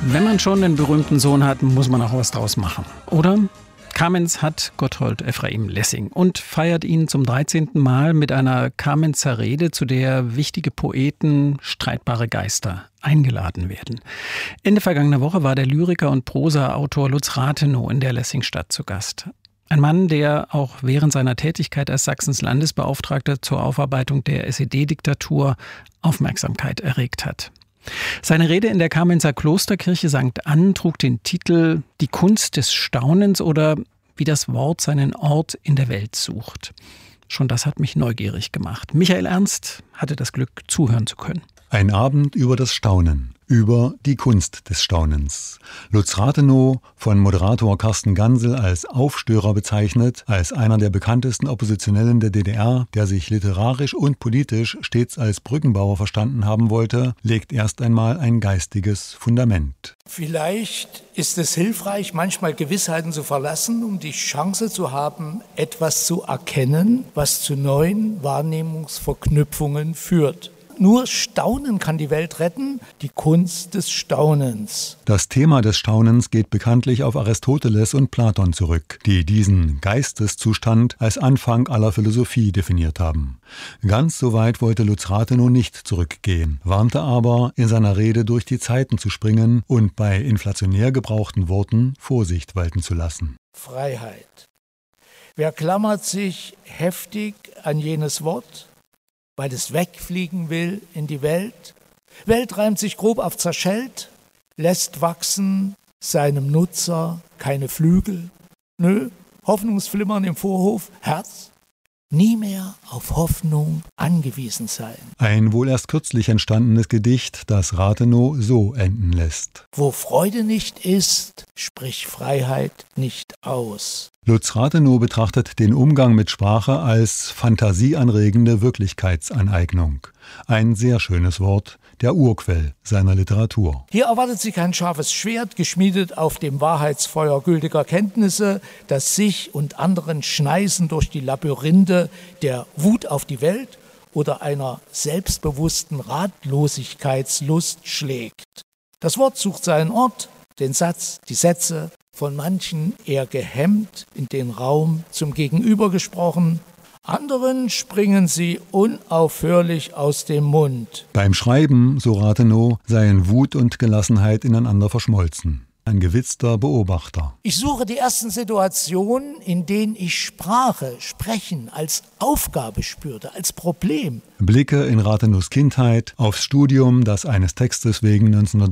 Wenn man schon einen berühmten Sohn hat, muss man auch was draus machen, oder? Kamenz hat Gotthold Ephraim Lessing und feiert ihn zum 13. Mal mit einer Kamenzer Rede, zu der wichtige Poeten, streitbare Geister eingeladen werden. Ende vergangener Woche war der Lyriker und Prosa-Autor Lutz Rathenow in der Lessingstadt zu Gast. Ein Mann, der auch während seiner Tätigkeit als Sachsens Landesbeauftragter zur Aufarbeitung der SED-Diktatur Aufmerksamkeit erregt hat. Seine Rede in der Kamenzer Klosterkirche St. Ann trug den Titel »Die Kunst des Staunens« oder »Wie das Wort seinen Ort in der Welt sucht«. Schon das hat mich neugierig gemacht. Michael Ernst hatte das Glück, zuhören zu können. Ein Abend über das Staunen, über die Kunst des Staunens. Lutz Rathenow, von Moderator Carsten Gansel als Aufstörer bezeichnet, als einer der bekanntesten Oppositionellen der DDR, der sich literarisch und politisch stets als Brückenbauer verstanden haben wollte, legt erst einmal ein geistiges Fundament. Vielleicht ist es hilfreich, manchmal Gewissheiten zu verlassen, um die Chance zu haben, etwas zu erkennen, was zu neuen Wahrnehmungsverknüpfungen führt. Nur Staunen kann die Welt retten, die Kunst des Staunens. Das Thema des Staunens geht bekanntlich auf Aristoteles und Platon zurück, die diesen Geisteszustand als Anfang aller Philosophie definiert haben. Ganz so weit wollte Lutz Rathenow nicht zurückgehen, warnte aber, in seiner Rede durch die Zeiten zu springen und bei inflationär gebrauchten Worten Vorsicht walten zu lassen. Freiheit. Wer klammert sich heftig an jenes Wort, weil es wegfliegen will in die Welt? Welt reimt sich grob auf zerschellt, lässt wachsen seinem Nutzer keine Flügel. Nö, Hoffnungsflimmern im Vorhof, Herz, nie mehr auf Hoffnung angewiesen sein. Ein wohl erst kürzlich entstandenes Gedicht, das Rathenow so enden lässt. Wo Freude nicht ist, sprich Freiheit nicht aus. Lutz Rathenow betrachtet den Umgang mit Sprache als fantasieanregende Wirklichkeitsaneignung. Ein sehr schönes Wort, der Urquell seiner Literatur. Hier erwartet sich ein scharfes Schwert, geschmiedet auf dem Wahrheitsfeuer gültiger Kenntnisse, das sich und anderen Schneisen durch die Labyrinthe der Wut auf die Welt oder einer selbstbewussten Ratlosigkeitslust schlägt. Das Wort sucht seinen Ort, den Satz, die Sätze, von manchen eher gehemmt in den Raum zum Gegenüber gesprochen, anderen springen sie unaufhörlich aus dem Mund. Beim Schreiben, so Rathenow, seien Wut und Gelassenheit ineinander verschmolzen. Ein gewitzter Beobachter. Ich suche die ersten Situationen, in denen ich Sprache, Sprechen als Aufgabe spürte, als Problem. Blicke in Rathenows Kindheit, aufs Studium, das eines Textes wegen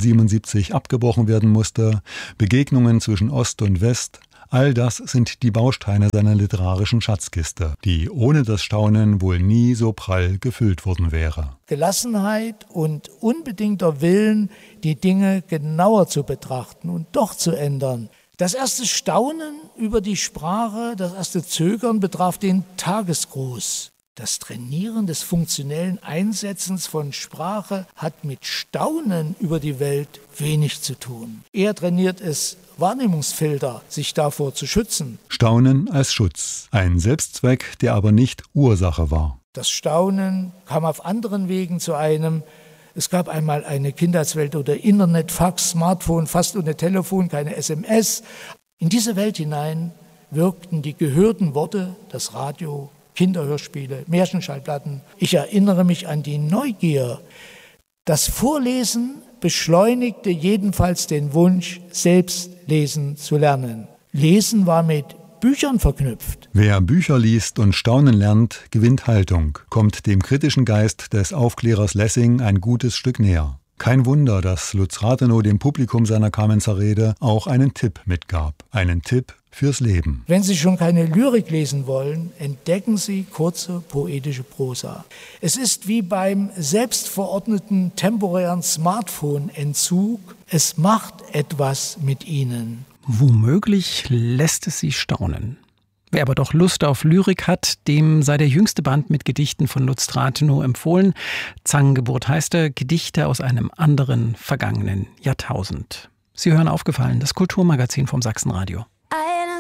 1977 abgebrochen werden musste, Begegnungen zwischen Ost und West. All das sind die Bausteine seiner literarischen Schatzkiste, die ohne das Staunen wohl nie so prall gefüllt worden wäre. Gelassenheit und unbedingter Willen, die Dinge genauer zu betrachten und doch zu ändern. Das erste Staunen über die Sprache, das erste Zögern betraf den Tagesgruß. Das Trainieren des funktionellen Einsetzens von Sprache hat mit Staunen über die Welt wenig zu tun. Eher trainiert es Wahrnehmungsfilter, sich davor zu schützen. Staunen als Schutz, ein Selbstzweck, der aber nicht Ursache war. Das Staunen kam auf anderen Wegen zu einem. Es gab einmal eine Kindheitswelt oder Internet, Fax, Smartphone, fast ohne Telefon, keine SMS. In diese Welt hinein wirkten die gehörten Worte, das Radio, Kinderhörspiele, Märchenschallplatten. Ich erinnere mich an die Neugier. Das Vorlesen beschleunigte jedenfalls den Wunsch, selbst lesen zu lernen. Lesen war mit Büchern verknüpft. Wer Bücher liest und staunen lernt, gewinnt Haltung, kommt dem kritischen Geist des Aufklärers Lessing ein gutes Stück näher. Kein Wunder, dass Lutz Rathenow dem Publikum seiner Kamenzer Rede auch einen Tipp mitgab. Einen Tipp fürs Leben. Wenn Sie schon keine Lyrik lesen wollen, entdecken Sie kurze poetische Prosa. Es ist wie beim selbstverordneten temporären Smartphone-Entzug. Es macht etwas mit Ihnen. Womöglich lässt es Sie staunen. Wer aber doch Lust auf Lyrik hat, dem sei der jüngste Band mit Gedichten von Lutz Rathenow empfohlen. Zangengeburt heißt er, Gedichte aus einem anderen vergangenen Jahrtausend. Sie hören Aufgefallen, das Kulturmagazin vom Sachsenradio.